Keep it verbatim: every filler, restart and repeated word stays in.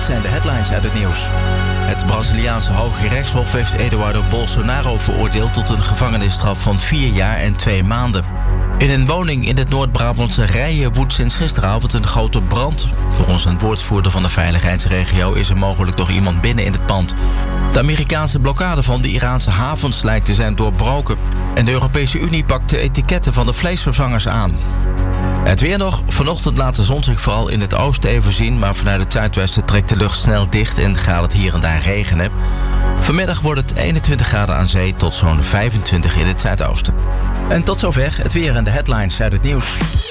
dit zijn de headlines uit het nieuws. Het Braziliaanse Hoge Rechtshof heeft Eduardo Bolsonaro veroordeeld tot een gevangenisstraf van vier jaar en twee maanden. In een woning in het Noord-Brabantse Rijen woedt sinds gisteravond een grote brand. Volgens een woordvoerder van de veiligheidsregio is er mogelijk nog iemand binnen in het pand. De Amerikaanse blokkade van de Iraanse havens lijkt te zijn doorbroken. En de Europese Unie pakt de etiketten van de vleesvervangers aan. Het weer nog. Vanochtend laat de zon zich vooral in het oosten even zien, maar vanuit het zuidwesten trekt de lucht snel dicht en gaat het hier en daar regenen. Vanmiddag wordt het eenentwintig graden aan zee tot zo'n vijfentwintig in het zuidoosten. En tot zover het weer en de headlines uit het nieuws.